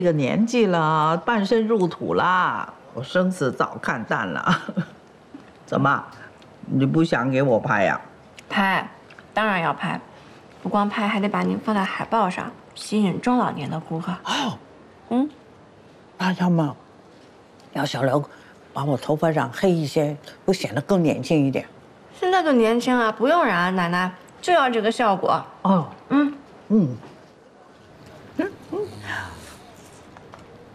这个年纪了，半身入土啦，我生死早看淡了。怎么，你不想给我拍呀？ 拍，当然要拍，不光拍，还得把您放在海报上，吸引中老年的顾客。哦， 那要小刘把我头发染黑一些，不显得更年轻一点？ 现在更年轻啊，不用染，奶奶就要这个效果。 哦，嗯。